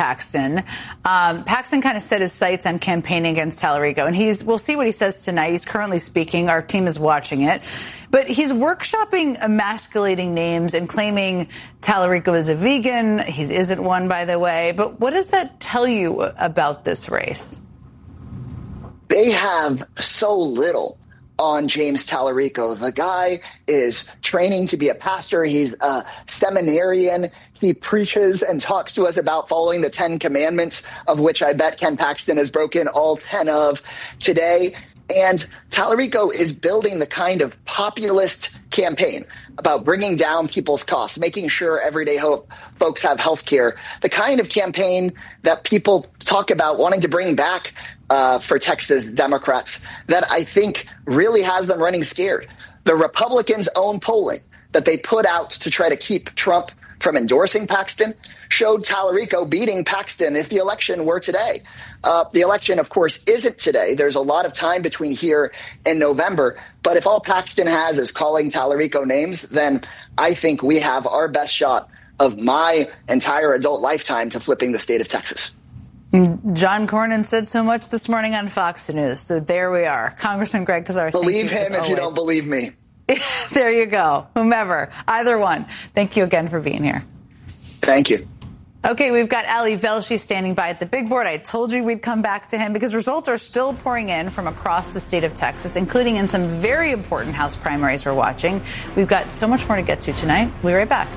Paxton. Paxton kind of set his sights on campaigning against Tallarico, and we'll see what he says tonight. He's currently speaking. Our team is watching it. But he's workshopping emasculating names and claiming Tallarico is a vegan. He isn't one, by the way. But what does that tell you about this race? They have so little on James Tallarico. The guy is training to be a pastor. He's a seminarian. He preaches and talks to us about following the 10 commandments, of which I bet Ken Paxton has broken all 10 of today. And Tallarico is building the kind of populist campaign about bringing down people's costs, making sure everyday folks have health care, the kind of campaign that people talk about wanting to bring back for Texas Democrats that I think really has them running scared. The Republicans' own polling that they put out to try to keep Trump from endorsing Paxton showed Tallarico beating Paxton if the election were today. The election, of course, isn't today. There's a lot of time between here and November. But if all Paxton has is calling Tallarico names, then I think we have our best shot of my entire adult lifetime to flipping the state of Texas. John Cornyn said so much this morning on Fox News. So there we are. Congressman Greg Casar. Believe him if you don't believe me. There you go. Whomever. Either one. Thank you again for being here. Thank you. Okay, we've got Ali Velshi standing by at the big board. I told you we'd come back to him because results are still pouring in from across the state of Texas, including in some very important House primaries we're watching. We've got so much more to get to tonight. We'll be right back.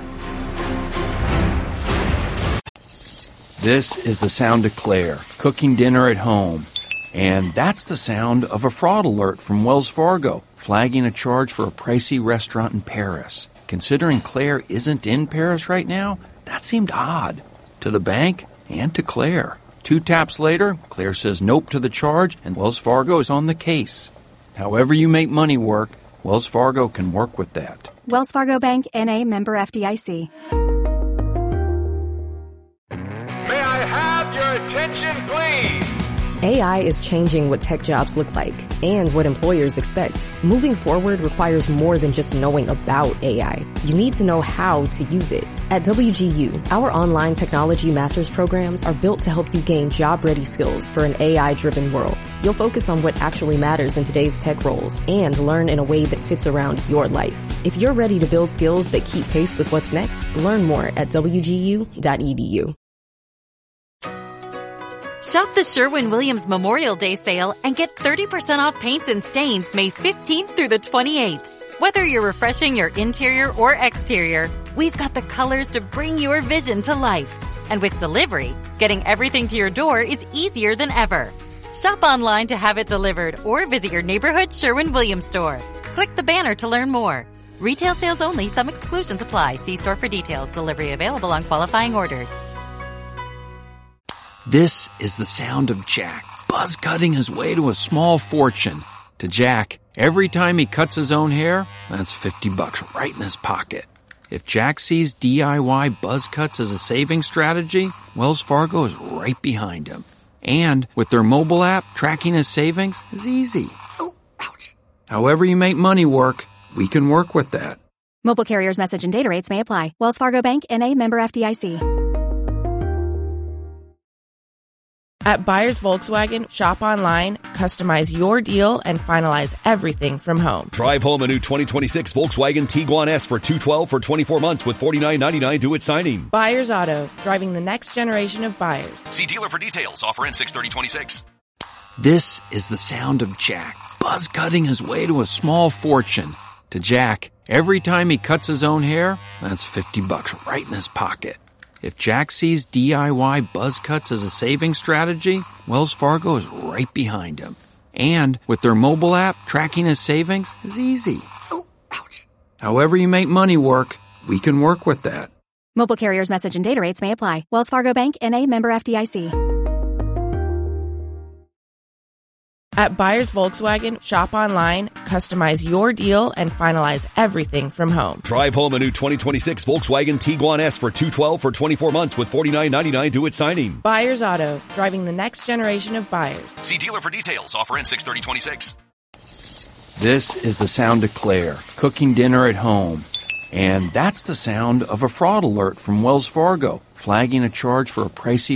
This is the sound of Claire, cooking dinner at home. And that's the sound of a fraud alert from Wells Fargo, flagging a charge for a pricey restaurant in Paris. Considering Claire isn't in Paris right now, that seemed odd to the bank and to Claire. 2 taps later, Claire says nope to the charge, and Wells Fargo is on the case. However you make money work, Wells Fargo can work with that. Wells Fargo Bank, N.A., member FDIC. May I have your attention, please? AI is changing what tech jobs look like and what employers expect. Moving forward requires more than just knowing about AI. You need to know how to use it. At WGU, our online technology master's programs are built to help you gain job-ready skills for an AI-driven world. You'll focus on what actually matters in today's tech roles and learn in a way that fits around your life. If you're ready to build skills that keep pace with what's next, learn more at WGU.edu. Shop the Sherwin-Williams Memorial Day sale and get 30% off paints and stains May 15th through the 28th. Whether you're refreshing your interior or exterior, we've got the colors to bring your vision to life. And with delivery, getting everything to your door is easier than ever. Shop online to have it delivered or visit your neighborhood Sherwin-Williams store. Click the banner to learn more. Retail sales only. Some exclusions apply. See store for details. Delivery available on qualifying orders. This is the sound of Jack, buzz cutting his way to a small fortune. To Jack, every time he cuts his own hair, that's $50 right in his pocket. If Jack sees DIY buzz cuts as a saving strategy, Wells Fargo is right behind him. And with their mobile app, tracking his savings is easy. Oh, ouch. However you make money work, we can work with that. Mobile carriers' message and data rates may apply. Wells Fargo Bank, N.A., member FDIC. At Buyers Volkswagen, shop online, customize your deal, and finalize everything from home. Drive home a new 2026 Volkswagen Tiguan S for $212 for 24 months with $49.99 due at signing. Buyers Auto, driving the next generation of buyers. See dealer for details. Offer ends 6/30/26. This is the sound of Jack, buzz cutting his way to a small fortune. To Jack, every time he cuts his own hair, that's $50 right in his pocket. If Jack sees DIY buzz cuts as a saving strategy, Wells Fargo is right behind him. And with their mobile app, tracking his savings is easy. Oh, ouch. However you make money work, we can work with that. Mobile carriers' message and data rates may apply. Wells Fargo Bank, N.A., member FDIC. At Buyers Volkswagen, shop online, customize your deal, and finalize everything from home. Drive home a new 2026 Volkswagen Tiguan S for $212 for 24 months with $49.99 due at signing. Buyers Auto, driving the next generation of buyers. See dealer for details. Offer ends 6/30/26. This is the sound of Claire, cooking dinner at home. And that's the sound of a fraud alert from Wells Fargo, flagging a charge for a pricey